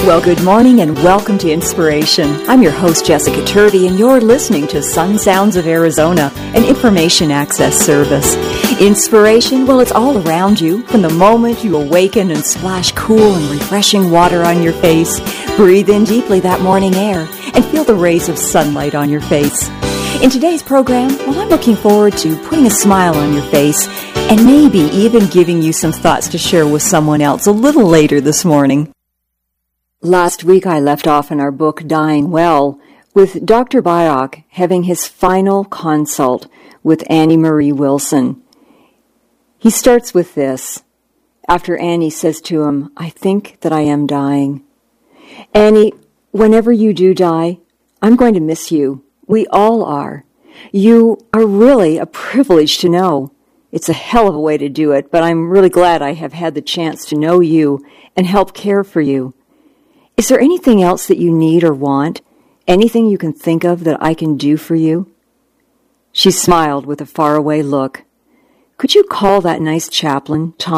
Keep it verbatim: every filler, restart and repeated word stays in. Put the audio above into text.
Well, good morning and welcome to Inspiration. I'm your host, Jessica Turvey, and you're listening to Sun Sounds of Arizona, an information access service. Inspiration, well, it's all around you. From the moment you awaken and splash cool and refreshing water on your face, breathe in deeply that morning air, and feel the rays of sunlight on your face. In today's program, well, I'm looking forward to putting a smile on your face and maybe even giving you some thoughts to share with someone else a little later this morning. Last week I left off in our book, Dying Well, with Doctor Bioch having his final consult with Annie Marie Wilson. He starts with this, after Annie says to him, "I think that I am dying. Annie, whenever you do die, I'm going to miss you. We all are. You are really a privilege to know. It's a hell of a way to do it, but I'm really glad I have had the chance to know you and help care for you. Is there anything else that you need or want? Anything you can think of that I can do for you?" She smiled with a faraway look. "Could you call that nice chaplain, Tom